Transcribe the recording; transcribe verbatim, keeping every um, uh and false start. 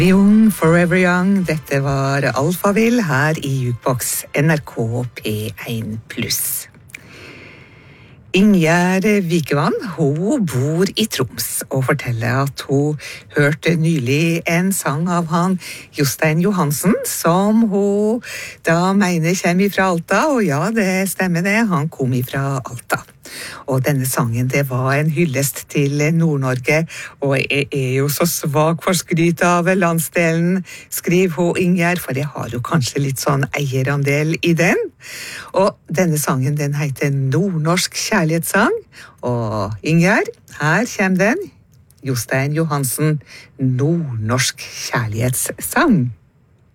Young, Forever Young, dette var Alphaville her i Jukebox N R K P én pluss. Ingjerd Vikevann, hun bor i Troms og forteller at hun hørte nylig en sang av han Jostein Johansen, som hun da mener kommer fra Alta, og ja, det stemmer det, han kom fra Alta. Og denne sangen, det var en hyllest til Nord-Norge, og jeg er jo så svag for skryt av landsdelen, skriver hun Ingjerd, for jeg har jo kanskje litt sånn eierandel i den. Og denne sangen, den heter Nordnorsk kjærlighetssang, og Ingjerd, her kommer den, Jostein Johansen, Nordnorsk kjærlighetssang.